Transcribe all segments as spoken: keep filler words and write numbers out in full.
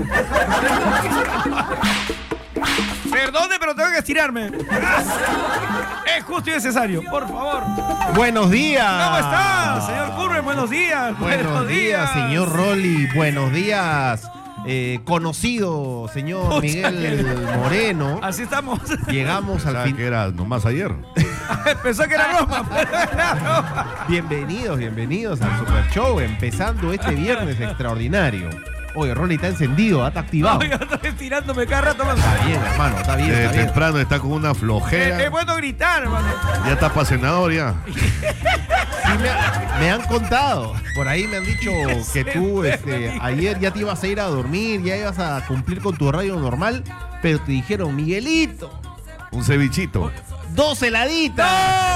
Perdone, pero tengo que estirarme. Es justo y necesario, por favor. Buenos días. ¿Cómo está, señor Curwen? Buenos días. Buenos, Buenos días, días, señor Rolly. Buenos días, eh, conocido señor Pucha, Miguel que- Moreno. Así estamos. Llegamos al ¿Sabes fin. que era nomás ayer? Pensó que era broma. pero era broma. Bienvenidos, bienvenidos al Super Show, empezando este viernes extraordinario. Oye, Rolly está encendido, está activado. No, yo estoy estirándome cada rato. man. Está bien, hermano, está bien, Eh, está bien. temprano está con una Es, flojera. es bueno gritar, hermano. Ya está para senador ya. Sí, me, me han contado, por ahí me han dicho que tú este, ayer ya te ibas a ir a dormir, ya ibas a cumplir con tu horario normal, pero te dijeron, Miguelito, Un cevichito. dos heladitas,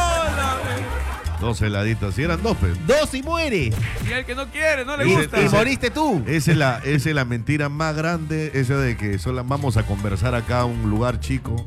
Dos heladitos. Si eran dos, pues. dos y muere. Y el que no quiere, no le Y, gusta. y moriste tú. Esa es, la, esa es la mentira más grande, esa de que solo vamos a conversar acá a un lugar chico.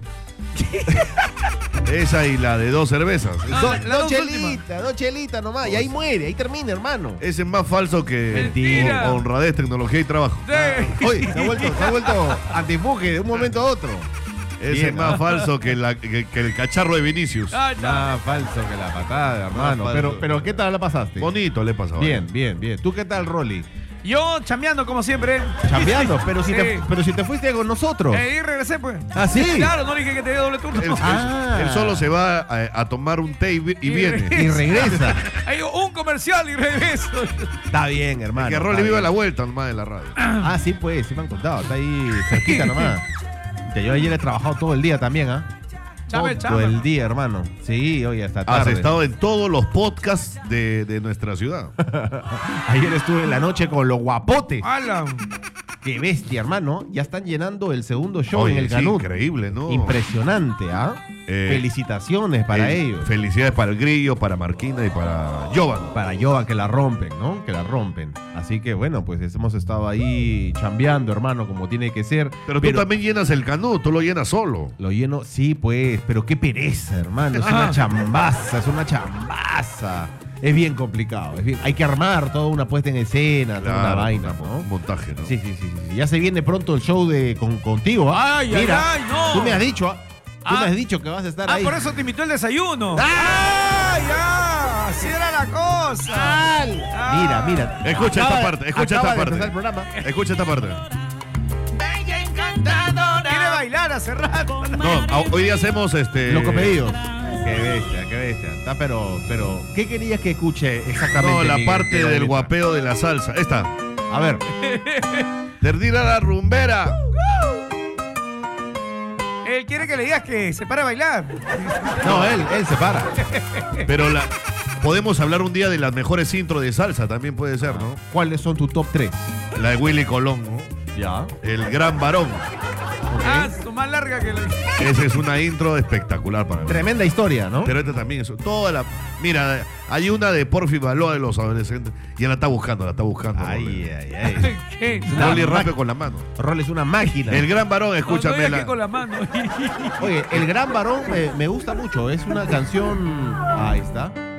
Esa y la de dos cervezas. Ah, Do- la- la dos dos chelitas, dos chelitas nomás, y ahí muere, ahí termina, hermano. Ese es más falso que Mentira. hon- honradez, tecnología y trabajo. Sí. Oye, se ha vuelto, se ha vuelto antipuje de un momento a otro. Ese Bien, es más ¿no? falso que, la, que, que el cacharro de Vinicius. Ah, no. Más falso que la patada, hermano. Más Pero, falso. pero, ¿qué tal la pasaste? Bonito le pasó. Bien, bien, bien. ¿Tú qué tal, Rolly? Yo chambeando como siempre. Chambeando, pero si, te, Sí. pero si te fuiste con nosotros. Eh, y regresé, pues. ¿Ah, sí? Claro, no le dije que te dé doble turno. Él, él- Ah. él solo se va a, a tomar un té y, vi- y Y viene. Y regresa. Ahí digo, un comercial y regreso. Está bien, hermano. Que está Rolly viva bien. la vuelta nomás de la radio. Ah, sí, pues, sí me han contado. Está ahí cerquita nomás. Que yo ayer he trabajado todo el día también, ¿ah? Chame, todo chame. el día, hermano. Sí, hoy hasta Has tarde. estado en todos los podcasts de, de nuestra ciudad. Ayer estuve en la noche con los guapotes. Alan. Qué bestia, hermano. Ya están llenando el segundo show Oye, en el sí, Canut. increíble, ¿no? Impresionante, ¿ah? Eh, Felicitaciones para Eh, ellos. Felicidades para el Grillo, para Marquina y para Jovan. Para Yoba, que la rompen, ¿no? Que la rompen. Así que bueno, pues hemos estado ahí chambeando, hermano, como tiene que ser. Pero tú también llenas el Canut, tú lo llenas solo. Lo lleno, sí, pues, pero qué pereza, hermano. Es una Ah. chambaza, es una chambaza. Es bien complicado. Es bien, hay que armar toda una puesta en escena, toda una Claro, vaina, una- ¿no? Un montaje, ¿no? Sí, sí, sí, sí. Ya se viene pronto el show de con, contigo. Ay, ay, Mira, ay, no. tú me has dicho, ah, tú Ah. me has dicho que vas a estar Ah, ahí. por eso te invitó el desayuno. ¡Ah! ¡Ah, ya! Así era la cosa. Ah. Mira, mira. Escucha Acaba esta de- parte, escucha acaba esta de parte. empezar el programa. Escucha esta parte. Quiere bailar hace rato. No, a- hoy día hacemos este. Loco pedido. Qué bestia, qué bestia. Está, pero, pero, ¿qué querías que escuche exactamente? No, la Miguel, parte de la del letra? guapeo de la salsa. Esta. A ver. Terdira la rumbera. Él quiere que le digas que se para a bailar. No, él, él se para. Pero la. Podemos hablar un día de las mejores intros de salsa, también puede ser, ¿no? ¿Cuáles son tu top tres? La de Willy Colón, ¿no? Ya. El gran varón. Ah, su más larga que la. Esa es una intro espectacular para mí. Tremenda historia, ¿no? Pero esta también es toda la. Mira, hay una de Porfi Baloa de los adolescentes. Y él la está buscando, la está buscando. Ay, Rolly. ay, ay. ¿Qué? Una Rolly ma- rápido con la mano. Rol es una máquina. El gran varón, No, no escúchame. digas la- que con la mano. Oye, El Gran Varón me, me gusta mucho. Es una canción. Ahí está.